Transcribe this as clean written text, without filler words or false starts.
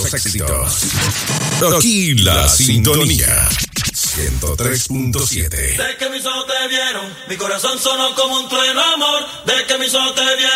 éxitos. Aquí la sintonía 103.7. De que mis ojos te vieron, mi corazón sonó como un trueno, amor. De que mis ojos te vieron.